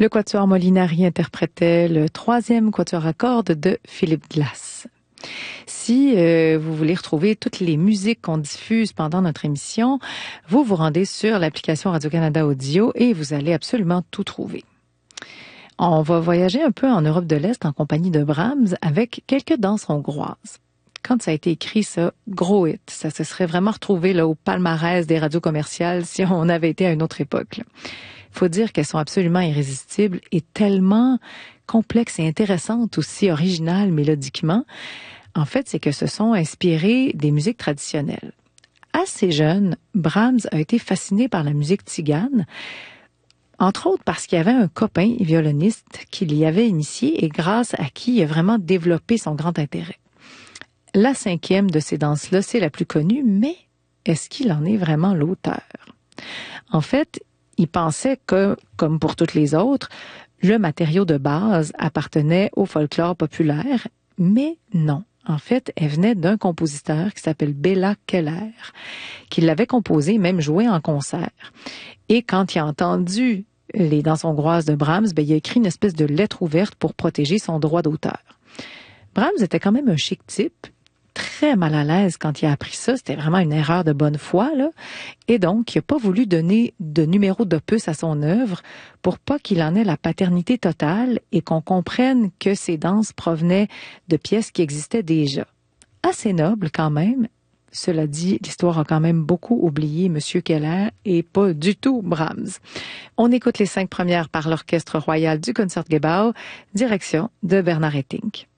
Le quatuor Molinari interprétait le 3e quatuor à cordes de Philippe Glass. Si vous voulez retrouver toutes les musiques qu'on diffuse pendant notre émission, vous vous rendez sur l'application Radio-Canada Audio et vous allez absolument tout trouver. On va voyager un peu en Europe de l'Est en compagnie de Brahms avec quelques danses hongroises. Quand ça a été écrit, ça, gros hit. Ça se serait vraiment retrouvé là, au palmarès des radios commerciales si on avait été à une autre époque. Il faut dire qu'elles sont absolument irrésistibles et tellement complexes et intéressantes aussi, originales mélodiquement. En fait, c'est que se sont inspirées des musiques traditionnelles. Assez jeune, Brahms a été fasciné par la musique tzigane, entre autres parce qu'il y avait un copain violoniste qui l'y avait initié et grâce à qui il a vraiment développé son grand intérêt. La 5e de ces danses-là, c'est la plus connue, mais est-ce qu'il en est vraiment l'auteur? En fait, il pensait que, comme pour toutes les autres, le matériau de base appartenait au folklore populaire, mais non. En fait, elle venait d'un compositeur qui s'appelle Béla Keller, qui l'avait composé, même joué en concert. Et quand il a entendu les danses hongroises de Brahms, il a écrit une espèce de lettre ouverte pour protéger son droit d'auteur. Brahms était quand même un chic type, très mal à l'aise quand il a appris ça. C'était vraiment une erreur de bonne foi, là. Et donc, il n'a pas voulu donner de numéro d'opus à son œuvre pour pas qu'il en ait la paternité totale et qu'on comprenne que ces danses provenaient de pièces qui existaient déjà. Assez noble quand même. Cela dit, l'histoire a quand même beaucoup oublié M. Keller et pas du tout Brahms. On écoute les 5 premières par l'Orchestre royal du Concertgebouw, direction de Bernard Haitink.